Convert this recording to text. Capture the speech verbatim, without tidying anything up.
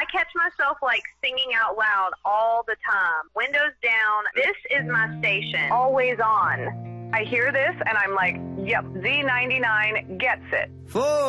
catch myself, like, singing out loud all the time. Windows down. This is my station. Always on. I hear this, and I'm like, yep, Z ninety-nine gets it. For